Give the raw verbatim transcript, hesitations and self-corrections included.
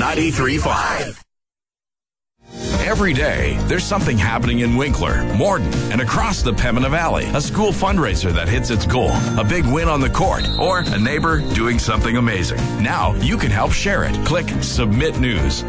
ninety-three point five. Every day, there's something happening in Winkler, Morden, and across the Pembina Valley. A school fundraiser that hits its goal, a big win on the court, or a neighbor doing something amazing. Now, you can help share it. Click Submit News